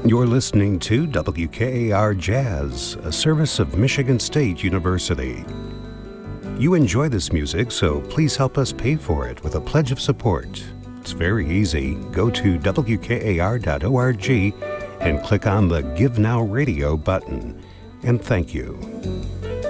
You're listening to WKAR Jazz, a service of Michigan State University. You enjoy this music, so please help us pay for it with a pledge of support. It's very easy. Go to WKAR.org and click on the Give Now Radio button. And thank you.